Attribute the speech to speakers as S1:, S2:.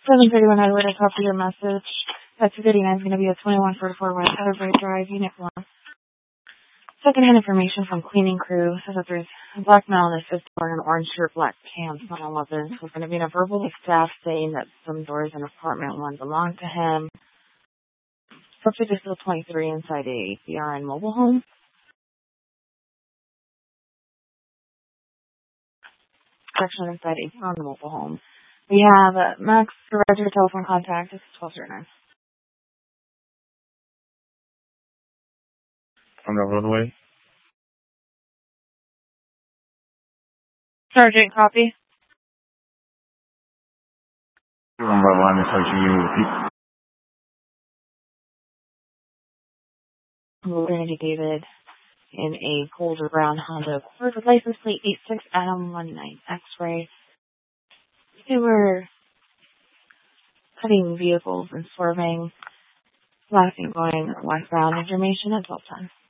S1: 7:31 Highway, I copy your message. That 239 is going to be a 2144 West Everett Drive, Unit 1. Secondhand information from cleaning crew says that there's a black male in his fifth wearing an orange shirt, black pants, not on weapons. We're going to be in a verbal with staff saying that some doors in apartment 1 belong to him. Subject is still 23 inside a BRN mobile home. Section inside a found mobile home. We have Max Roger telephone contact. This is 1209.
S2: On the roadway.
S1: Sergeant, copy. Trinity David in a golden brown Honda Accord with license plate 86 Adam 19 X-ray. They were cutting vehicles and swerving, last thing going westbound. Information at 12:10.